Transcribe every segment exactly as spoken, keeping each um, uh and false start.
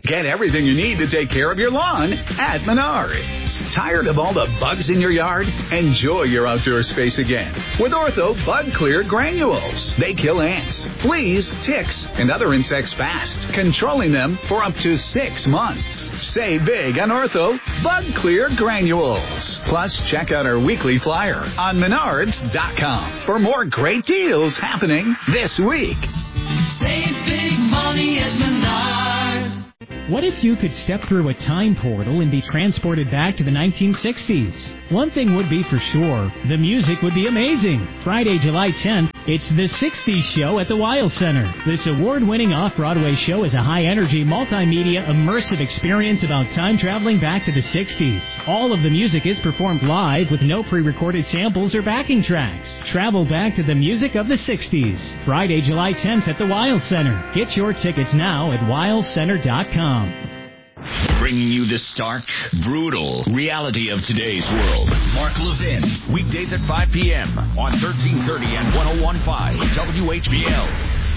Get everything you need to take care of your lawn at Menards. Tired of all the bugs in your yard? Enjoy your outdoor space again with Ortho Bug Clear Granules. They kill ants, fleas, ticks, and other insects fast, controlling them for up to six months. Save big on Ortho Bug Clear Granules. Plus, check out our weekly flyer on Menards dot com for more great deals happening this week. Save big money at Menards. What if you could step through a time portal and be transported back to the nineteen sixties? One thing would be for sure, the music would be amazing. Friday, July tenth, it's the sixties Show at the Weil Center. This award-winning off-Broadway show is a high-energy, multimedia, immersive experience about time traveling back to the sixties. All of the music is performed live with no pre-recorded samples or backing tracks. Travel back to the music of the sixties. Friday, July tenth at the Weil Center. Get your tickets now at weil center dot com. Bringing you the stark, brutal reality of today's world. Mark Levin, weekdays at five p.m. on thirteen thirty and one oh one point five W H B L.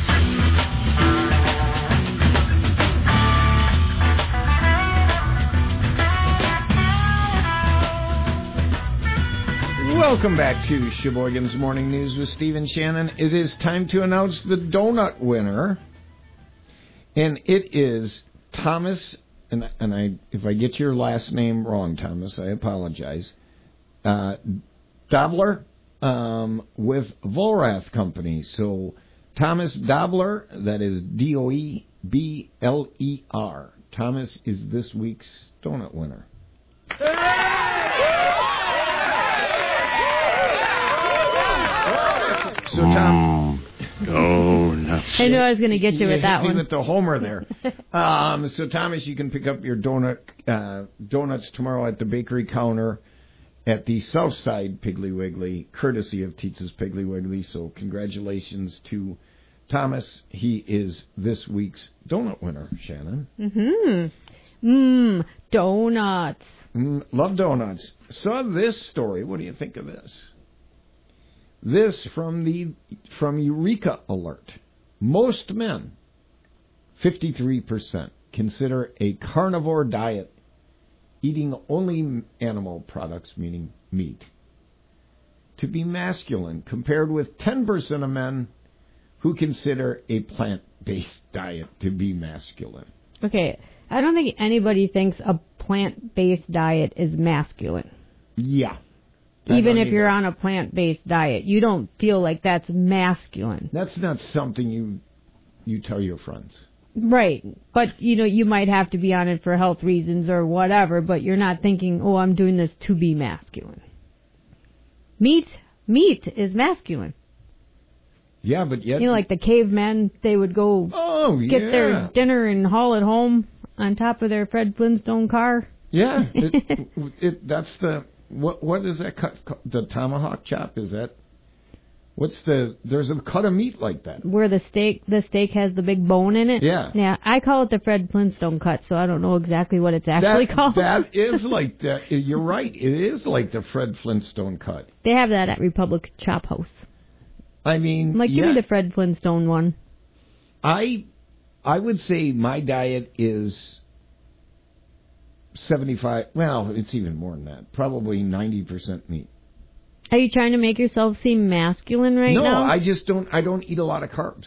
Welcome back to Sheboygan's Morning News with Steve and Shannon. It is time to announce the donut winner. And it is Thomas, and, and I, if I get your last name wrong, Thomas, I apologize. Uh, Dobler um, with Volrath Company. So Thomas Dobler, that is D O E B L E R. Thomas is this week's donut winner. So, Tom. Oh, no. I knew I was going to get you with that one. one. With the homer there. um, so, Thomas, you can pick up your donut uh, donuts tomorrow at the bakery counter at the South Side Piggly Wiggly, courtesy of Tietz's Piggly Wiggly. So, congratulations to Thomas. He is this week's donut winner, Shannon. Mm-hmm. Mmm, donuts. Mm, love donuts. Saw this story. What do you think of this? This from the from Eureka Alert. Most men, fifty-three percent, consider a carnivore diet, eating only animal products, meaning meat, to be masculine, compared with ten percent of men who consider a plant-based diet to be masculine. Okay, I don't think anybody thinks a plant-based diet is masculine. Yeah. Even if you're on a plant-based diet, you don't feel like that's masculine. That's not something you you tell your friends. Right. But, you know, you might have to be on it for health reasons or whatever, but you're not thinking, oh, I'm doing this to be masculine. Meat, meat is masculine. Yeah, but yet... You know, like the cavemen, they would go oh, get yeah. their dinner and haul it home on top of their Fred Flintstone car. Yeah, it, it, that's the... What what is that cut? The tomahawk chop? Is that what's the? There's a cut of meat like that where the steak the steak has the big bone in it. Yeah, yeah. I call it the Fred Flintstone cut, so I don't know exactly what it's actually that, called. That is like that. You're right. It is like the Fred Flintstone cut. They have that at Republic Chop House. I mean, I'm like, give yeah. me the Fred Flintstone one. I I would say my diet is seventy-five, well, it's even more than that. Probably ninety percent meat. Are you trying to make yourself seem masculine right no, now? No, I just don't, I don't eat a lot of carbs.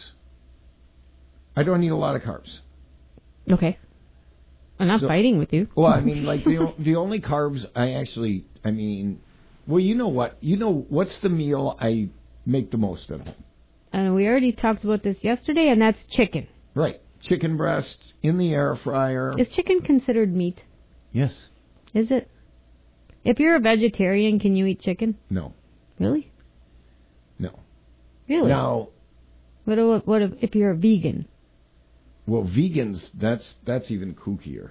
I don't eat a lot of carbs. Okay. I'm not so, fighting with you. Well, I mean, like, the, the only carbs I actually, I mean, well, you know what? You know, what's the meal I make the most of? And we already talked about this yesterday, and that's chicken. Right. Chicken breasts in the air fryer. Is chicken considered meat? Yes. Is it? If you're a vegetarian, can you eat chicken? No. Really? No. Really? Now, what if, what if, if you're a vegan? Well, vegans, that's that's even kookier.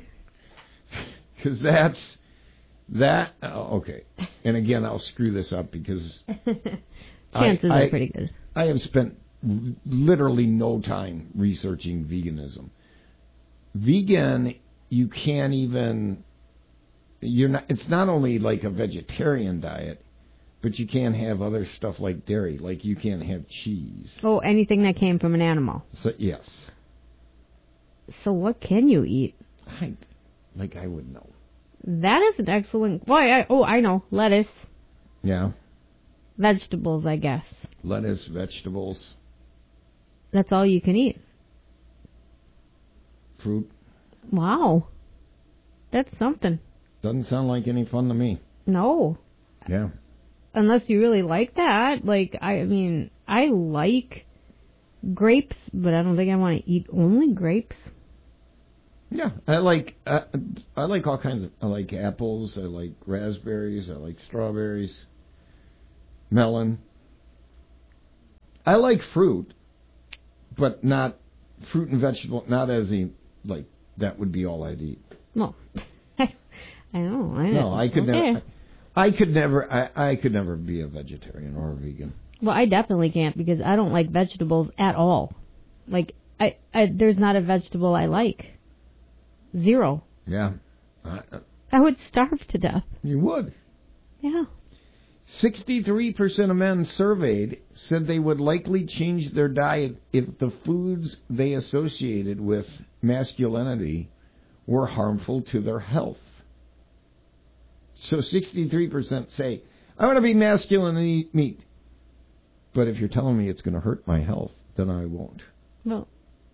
Because that's, that, oh, okay. And again, I'll screw this up because... Chances I, are I, pretty good. I have spent literally no time researching veganism. Vegan... You can't even, you're not, it's not only like a vegetarian diet, but you can't have other stuff like dairy, like you can't have cheese. Oh, anything that came from an animal. So, yes. So what can you eat? I, like I would know. That is an excellent... Boy, I, oh, I know. Lettuce. Yeah. Vegetables, I guess. Lettuce, vegetables. That's all you can eat. Fruit. Wow. That's something. Doesn't sound like any fun to me. No. Yeah. Unless you really like that. Like, I mean, I like grapes, but I don't think I want to eat only grapes. Yeah, I like uh, I like all kinds of. I like apples. I like raspberries. I like strawberries. Melon. I like fruit, but not fruit and vegetable. Not as a like that would be all I'd eat. Well, I know. I No, I could okay. never. I could never. I, I could never be a vegetarian or a vegan. Well, I definitely can't because I don't like vegetables at all. Like, I, I there's not a vegetable I like. Zero. Yeah. I, I would starve to death. you would. Yeah. sixty-three percent of men surveyed said they would likely change their diet if the foods they associated with masculinity were harmful to their health. So sixty-three percent say, I want to be masculine and eat meat. But if you're telling me it's going to hurt my health, then I won't. Well,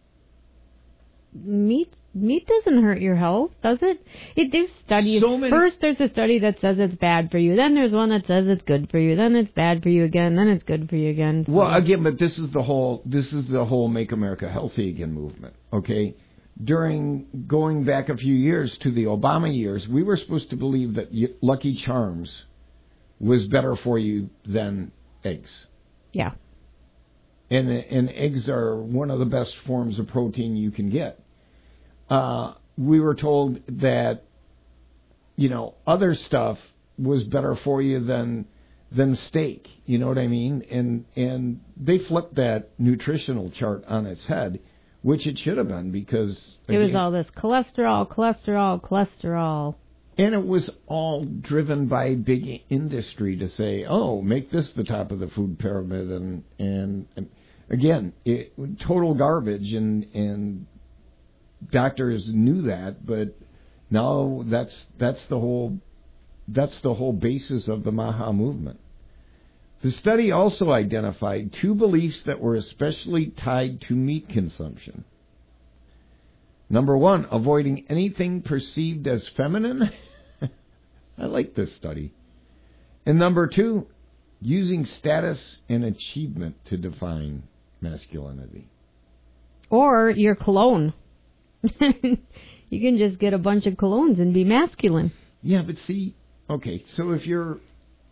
meat meat doesn't hurt your health, does it? It there's studies. So many- First, there's a study that says it's bad for you. Then there's one that says it's good for you. Then it's bad for you again. Then it's good for you again. So- Well, again, but this is the whole this is the whole Make America Healthy Again movement. Okay, during going back a few years to the Obama years, we were supposed to believe that y- Lucky Charms was better for you than eggs. yeah. And, and eggs are one of the best forms of protein you can get. Uh, we were told that, you know, other stuff was better for you than than steak. You know what I mean? And and they flipped that nutritional chart on its head, which it should have been because It was again, all this cholesterol, cholesterol, cholesterol. and it was all driven by big industry to say, oh, make this the top of the food pyramid, and and, and again, it, total garbage, and and doctors knew that, but now that's that's the whole that's the whole basis of the Maha movement. The study also identified two beliefs that were especially tied to meat consumption. Number one, avoiding anything perceived as feminine. I like this study. And number two, using status and achievement to define masculinity. Or your cologne. You can just get a bunch of colognes and be masculine. Yeah, but see, okay, so if you're...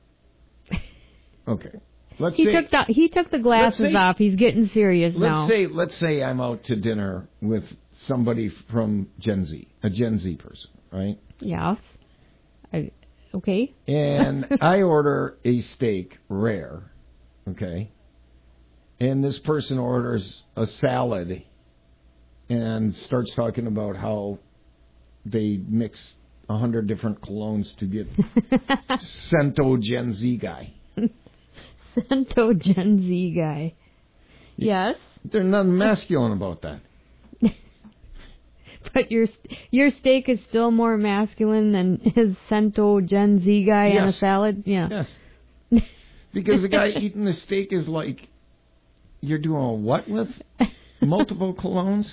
Okay, let's He say... took the he took the glasses let's say- off. He's getting serious Let's now. say let's say I'm out to dinner with somebody from Gen Z, a Gen Z person, right? Yes. I, okay. And I order a steak rare, okay? And this person orders a salad and starts talking about how they mix a hundred different colognes to get Cento Gen Z guy. Cento Gen Z guy. Yes. There's nothing masculine about that. But your your steak is still more masculine than his Cento Gen Z guy and a Yes. salad? Yeah. Yes. Because the guy eating the steak is like, you're doing what with multiple colognes?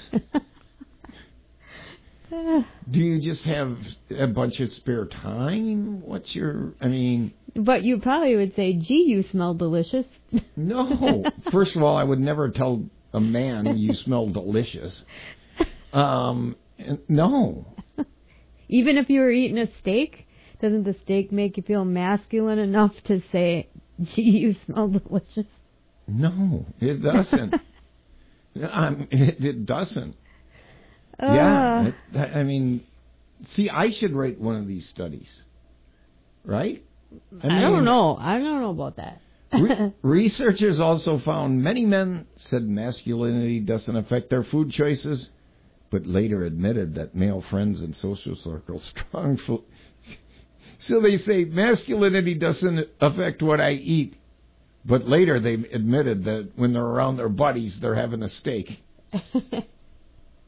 Do you just have a bunch of spare time? What's your, I mean... But you probably would say, gee, you smell delicious. No. First of all, I would never tell a man you smell delicious. Um, no. Even if you were eating a steak, doesn't the steak make you feel masculine enough to say, gee, you smell delicious? No, it doesn't. um, it, it doesn't. Uh, Yeah. It, I mean, see, I should write one of these studies. Right? I, mean, don't know. I don't know about that. Re- researchers also found many men said masculinity doesn't affect their food choices, but later admitted that male friends and social circles strong food. So they say masculinity doesn't affect what I eat, but later they admitted that when they're around their buddies, they're having a steak.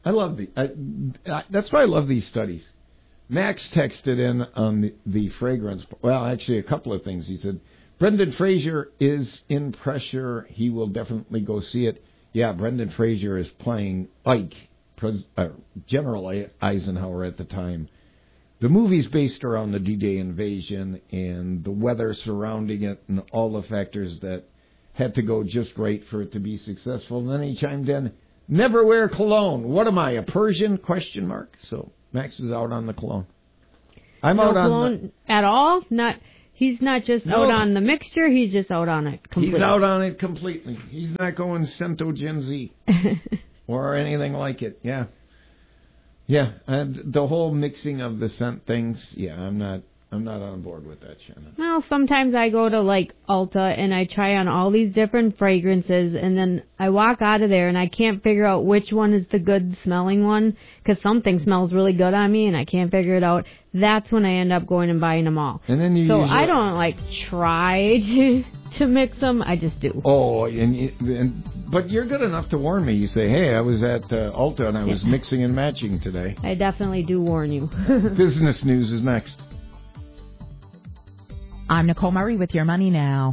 I love the. I, I, that's why I love these studies. Max texted in on the, the fragrance. Well, actually, a couple of things. He said, Brendan Fraser is in pressure. He will definitely go see it. Yeah, Brendan Fraser is playing Ike, Pres, uh, General Eisenhower at the time. The movie's based around the D-Day invasion and the weather surrounding it and all the factors that had to go just right for it to be successful. And then he chimed in, never wear cologne. What am I, a Persian? Question mark. So Max is out on the cologne. I'm no out on cologne the, at all. Not he's not just no, out on the mixture. He's just out on it completely. He's out on it completely. He's not going Cento Gen Z or anything like it. Yeah, yeah. And the whole mixing of the scent things. Yeah, I'm not. I'm not on board with that, Shannon. Well, sometimes I go to, like, Ulta, and I try on all these different fragrances, and then I walk out of there, and I can't figure out which one is the good-smelling one, because something smells really good on me, and I can't figure it out. That's when I end up going and buying them all. And then you so usually... I don't, like, try to to mix them. I just do. Oh, and, and but you're good enough to warn me. You say, hey, I was at uh, Ulta, and I was mixing and matching today. I definitely do warn you. Business news is next. I'm Nicole Murray with Your Money Now.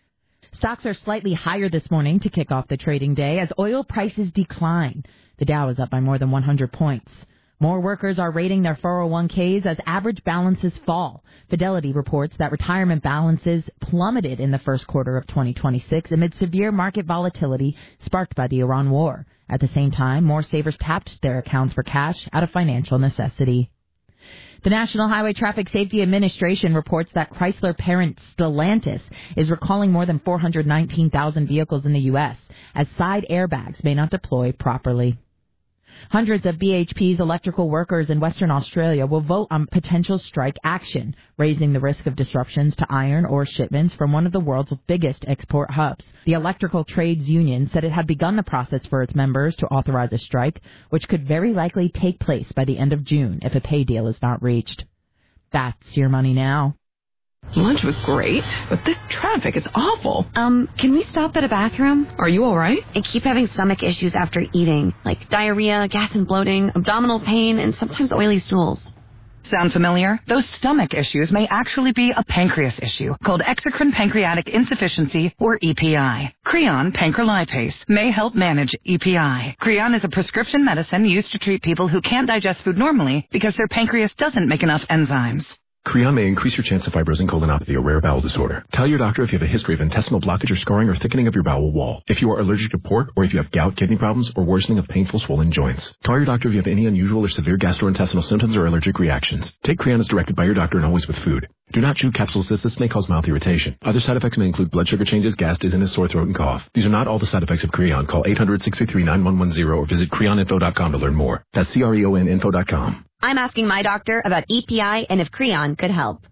Stocks are slightly higher this morning to kick off the trading day as oil prices decline. The Dow is up by more than one hundred points. More workers are raiding their four oh one k's as average balances fall. Fidelity reports that retirement balances plummeted in the first quarter of twenty twenty-six amid severe market volatility sparked by the Iran war. At the same time, more savers tapped their accounts for cash out of financial necessity. The National Highway Traffic Safety Administration reports that Chrysler parent Stellantis is recalling more than four hundred nineteen thousand vehicles in the U S as side airbags may not deploy properly. Hundreds of B H P's electrical workers in Western Australia will vote on potential strike action, raising the risk of disruptions to iron ore shipments from one of the world's biggest export hubs. The Electrical Trades Union said it had begun the process for its members to authorize a strike, which could very likely take place by the end of June if a pay deal is not reached. That's Your Money Now. Lunch was great, but this traffic is awful. Um, can we stop at a bathroom? Are you all right? I keep having stomach issues after eating, like diarrhea, gas and bloating, abdominal pain, and sometimes oily stools. Sound familiar? Those stomach issues may actually be a pancreas issue called exocrine pancreatic insufficiency, or E P I. Creon pancrelipase may help manage E P I. Creon is a prescription medicine used to treat people who can't digest food normally because their pancreas doesn't make enough enzymes. Creon may increase your chance of fibrosing colonopathy, a rare bowel disorder. Tell your doctor if you have a history of intestinal blockage or scarring or thickening of your bowel wall. If you are allergic to pork, or if you have gout, kidney problems, or worsening of painful swollen joints. Call your doctor if you have any unusual or severe gastrointestinal symptoms or allergic reactions. Take Creon as directed by your doctor and always with food. Do not chew capsules as this may cause mouth irritation. Other side effects may include blood sugar changes, gas, dizziness, sore throat, and cough. These are not all the side effects of Creon. Call eight hundred, six three three, nine one one zero or visit creon info dot com to learn more. That's C R E O N info dot com. I'm asking my doctor about E P I and if Creon could help.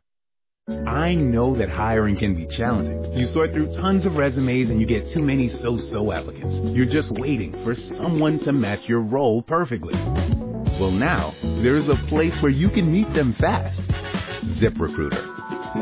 I know that hiring can be challenging. You sort through tons of resumes and you get too many so-so applicants. You're just waiting for someone to match your role perfectly. Well, now, there's a place where you can meet them fast. ZipRecruiter.